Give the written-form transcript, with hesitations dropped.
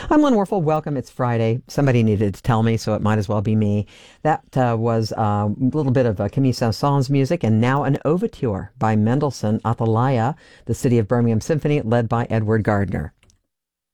I'm Lynn Warfel. Welcome. It's Friday. Somebody needed to tell me, so it might as well be me. That was a little bit of Camille Saint-Saëns music, and now an overture by Mendelssohn, Atalaya, the City of Birmingham Symphony, led by Edward Gardner.